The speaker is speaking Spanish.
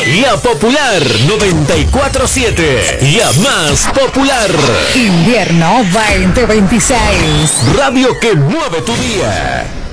La Popular 94.7. La más popular. Invierno 2026. Radio que mueve tu día.